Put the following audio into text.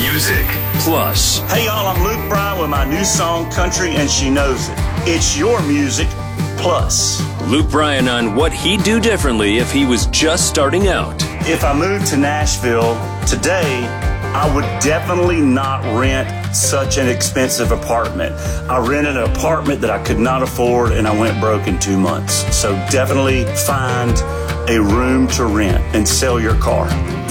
Music Plus. Hey y'all, I'm Luke Bryan with my new song, Country and She Knows It. It's your music plus. Luke Bryan on what he'd do differently if he was just starting out. If I moved to Nashville today, I would definitely not rent such an expensive apartment. I rented an apartment that I could not afford and I went broke in 2 months. So definitely find a room to rent and sell your car.